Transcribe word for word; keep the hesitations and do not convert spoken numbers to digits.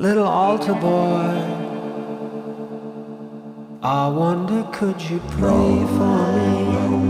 little altar boy. I wonder, could you pray for me?